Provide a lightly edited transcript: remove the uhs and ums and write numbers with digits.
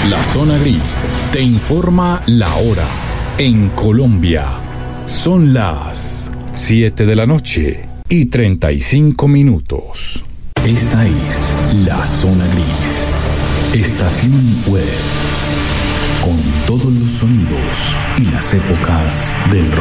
La Zona Gris te informa la hora. En Colombia son las 7 de la noche y 35 minutos. Esta es La Zona Gris, estación web, con todos los sonidos y las épocas del rock.